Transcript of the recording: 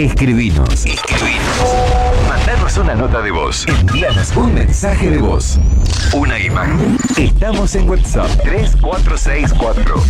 Escribinos. Mandanos una nota de voz. Envíanos un mensaje de voz. Una imagen. Estamos en WhatsApp 3464